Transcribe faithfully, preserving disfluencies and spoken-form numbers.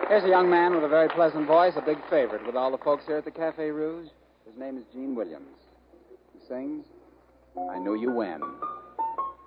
Here's a young man with a very pleasant voice, a big favorite with all the folks here at the Cafe Rouge. His name is Gene Williams. He sings, I Know You When.